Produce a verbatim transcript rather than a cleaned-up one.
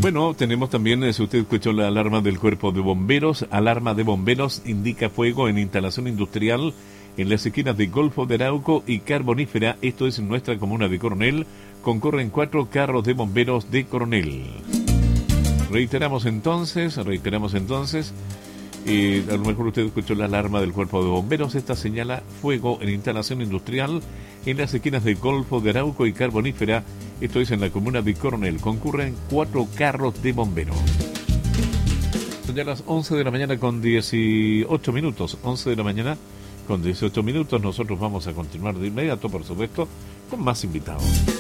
Bueno, tenemos también, eh, si usted escuchó la alarma del Cuerpo de Bomberos, alarma de bomberos indica fuego en instalación industrial en las esquinas de Golfo de Arauco y Carbonífera, esto es en nuestra comuna de Coronel, concurren cuatro carros de bomberos de Coronel. Reiteramos entonces, reiteramos entonces, eh, a lo mejor usted escuchó la alarma del Cuerpo de Bomberos, esta señala fuego en instalación industrial en las esquinas de Golfo de Arauco y Carbonífera, esto es en la comuna de Coronel, concurren cuatro carros de bomberos. Son ya las once de la mañana con dieciocho minutos, once de la mañana con dieciocho minutos, nosotros vamos a continuar de inmediato, por supuesto, con más invitados.